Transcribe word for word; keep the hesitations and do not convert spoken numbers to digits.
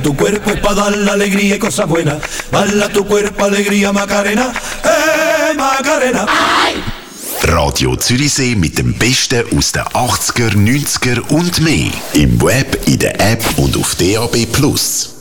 Tu cuerpo es pa' dar la alegría y cosas buenas. Bala tu cuerpo, alegría, Macarena. Eh, Macarena. Radio Zürichsee mit dem Besten aus den achtziger, neunziger und mehr. Im Web, in der App und auf D A B Plus.